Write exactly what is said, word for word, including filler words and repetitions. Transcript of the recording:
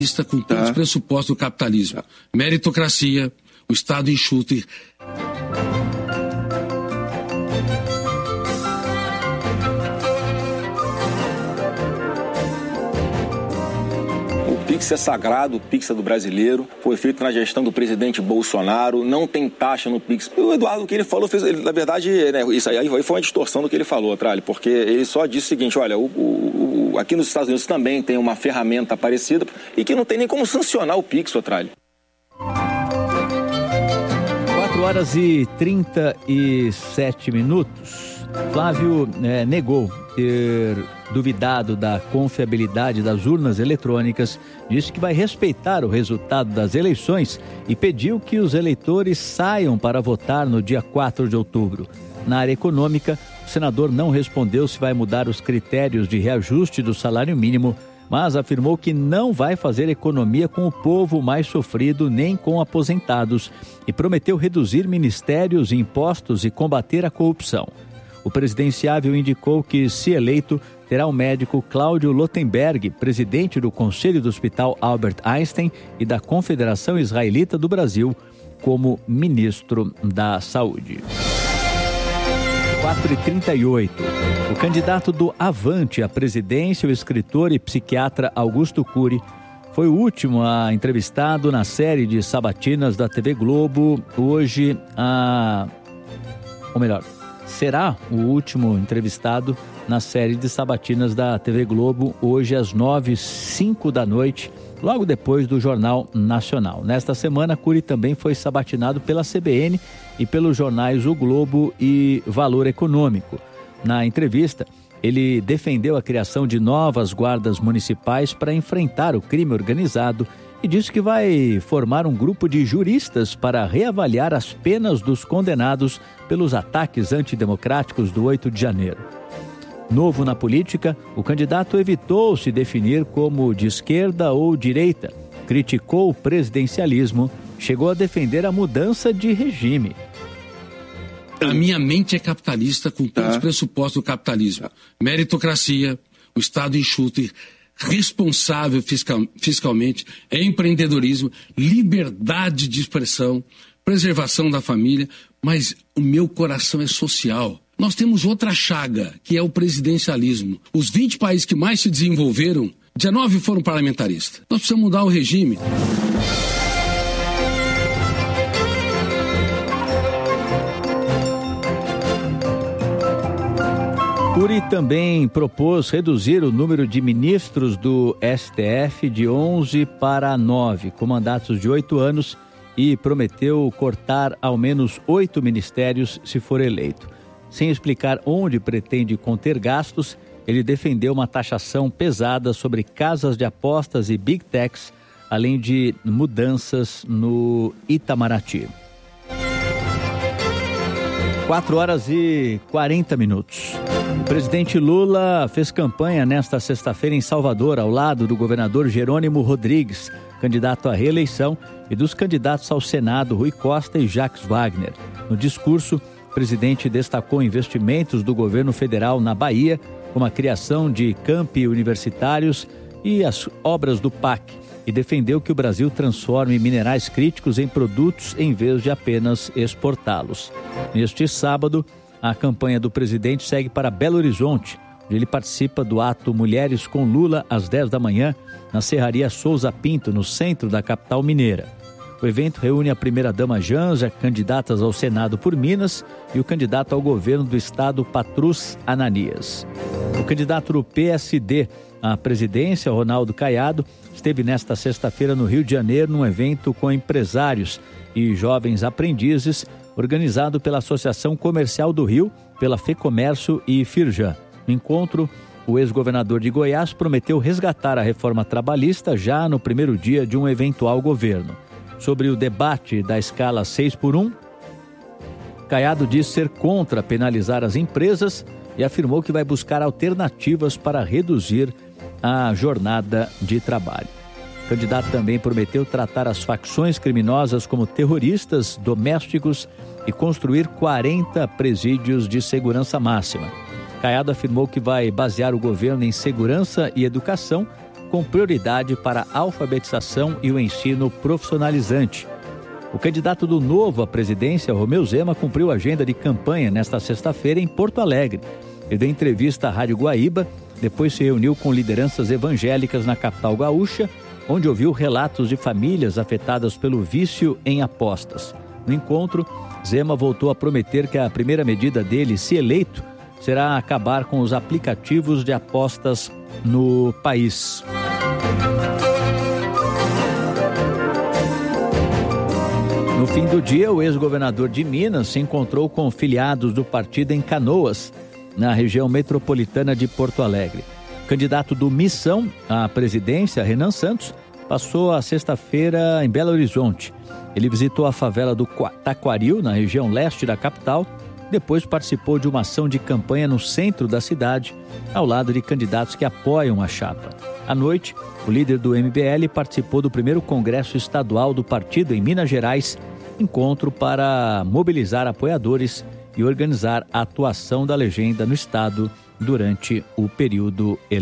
Está com todos os pressupostos do capitalismo. Meritocracia, o Estado enxuto e... O Pix é sagrado, o Pix é do brasileiro, foi feito na gestão do presidente Bolsonaro, não tem taxa no Pix. O Eduardo, o que ele falou, fez, ele, na verdade, né, isso aí foi uma distorção do que ele falou, Tralli, porque ele só disse o seguinte, olha, o, o, o, aqui nos Estados Unidos também tem uma ferramenta parecida e que não tem nem como sancionar o Pix, Tralli. quatro horas e trinta e sete minutos. Flávio eh, negou ter duvidado da confiabilidade das urnas eletrônicas, disse que vai respeitar o resultado das eleições e pediu que os eleitores saiam para votar no dia quatro de outubro. Na área econômica, o senador não respondeu se vai mudar os critérios de reajuste do salário mínimo, mas afirmou que não vai fazer economia com o povo mais sofrido nem com aposentados e prometeu reduzir ministérios e impostos e combater a corrupção. O presidenciável indicou que, se eleito, terá o médico Cláudio Lotenberg, presidente do Conselho do Hospital Albert Einstein e da Confederação Israelita do Brasil, como ministro da Saúde. quatro e trinta e oito. O candidato do Avante à presidência, o escritor e psiquiatra Augusto Cury, foi o último a entrevistado na série de sabatinas da T V Globo. Hoje, a... ou melhor, será o último entrevistado na série de sabatinas da T V Globo, hoje às nove e cinco da noite, logo depois do Jornal Nacional. Nesta semana, Cury também foi sabatinado pela C B N e pelos jornais O Globo e Valor Econômico. Na entrevista, ele defendeu a criação de novas guardas municipais para enfrentar o crime organizado e disse que vai formar um grupo de juristas para reavaliar as penas dos condenados pelos ataques antidemocráticos do oito de janeiro. Novo na política, o candidato evitou se definir como de esquerda ou direita, criticou o presidencialismo, chegou a defender a mudança de regime. A minha mente é capitalista com todos os pressupostos do capitalismo. Meritocracia, o Estado enxuto e responsável fiscal, fiscalmente, empreendedorismo, liberdade de expressão, preservação da família, mas o meu coração é social. Nós temos outra chaga, que é o presidencialismo. Os vinte países que mais se desenvolveram, dezenove foram parlamentaristas. Nós precisamos mudar o regime. Cury também propôs reduzir o número de ministros do S T F de onze para nove, com mandatos de oito anos, e prometeu cortar ao menos oito ministérios se for eleito. Sem explicar onde pretende conter gastos, ele defendeu uma taxação pesada sobre casas de apostas e big techs, além de mudanças no Itamaraty. quatro horas e quarenta minutos. O presidente Lula fez campanha nesta sexta-feira em Salvador, ao lado do governador Jerônimo Rodrigues, candidato à reeleição, e dos candidatos ao Senado Rui Costa e Jacques Wagner. No discurso, o presidente destacou investimentos do governo federal na Bahia, como a criação de campi universitários e as obras do P A C, e defendeu que o Brasil transforme minerais críticos em produtos em vez de apenas exportá-los. Neste sábado, a campanha do presidente segue para Belo Horizonte, onde ele participa do ato Mulheres com Lula às dez da manhã, na Serraria Souza Pinto, no centro da capital mineira. O evento reúne a primeira-dama Janja, candidatas ao Senado por Minas, e o candidato ao governo do estado, Patrus Ananias. O candidato do P S D à presidência, Ronaldo Caiado, esteve nesta sexta-feira no Rio de Janeiro num evento com empresários e jovens aprendizes, organizado pela Associação Comercial do Rio, pela FEComércio e Firjan. No encontro, o ex-governador de Goiás prometeu resgatar a reforma trabalhista já no primeiro dia de um eventual governo. Sobre o debate da escala seis por um, Caiado disse ser contra penalizar as empresas e afirmou que vai buscar alternativas para reduzir a jornada de trabalho. O candidato também prometeu tratar as facções criminosas como terroristas domésticos e construir quarenta presídios de segurança máxima. Caiado afirmou que vai basear o governo em segurança e educação, com prioridade para a alfabetização e o ensino profissionalizante. O candidato do Novo à presidência, Romeu Zema, cumpriu a agenda de campanha nesta sexta-feira em Porto Alegre. Ele deu entrevista à Rádio Guaíba, depois se reuniu com lideranças evangélicas na capital gaúcha, onde ouviu relatos de famílias afetadas pelo vício em apostas. No encontro, Zema voltou a prometer que a primeira medida dele, se eleito, será acabar com os aplicativos de apostas no país. No fim do dia, o ex-governador de Minas se encontrou com filiados do partido em Canoas, na região metropolitana de Porto Alegre. O candidato do Missão à presidência, Renan Santos, passou a sexta-feira em Belo Horizonte. Ele visitou a favela do Taquaril, na região leste da capital. Depois participou de uma ação de campanha no centro da cidade, ao lado de candidatos que apoiam a chapa. À noite, o líder do M B L participou do primeiro congresso estadual do partido em Minas Gerais, encontro para mobilizar apoiadores e organizar a atuação da legenda no estado durante o período eleitoral.